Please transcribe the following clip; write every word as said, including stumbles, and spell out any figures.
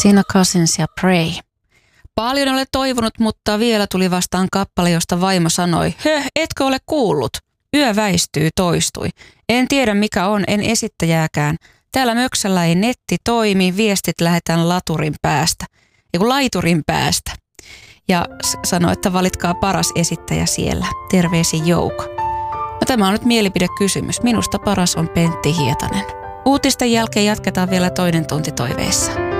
Tina Cousins ja Pray. Paljon olet toivonut, mutta vielä tuli vastaan kappale, josta vaimo sanoi, höh, etkö ole kuullut? Yö väistyy, toistui. En tiedä mikä on, en esittäjääkään. Täällä möksällä ei netti toimi, viestit lähetään laturin päästä. Eiku laiturin päästä. Ja sanoi, että valitkaa paras esittäjä siellä. Terveisin Jouko. No, tämä on nyt mielipidekysymys. Minusta paras on Pentti Hietanen. Uutisten jälkeen jatketaan vielä toinen tunti toiveissa.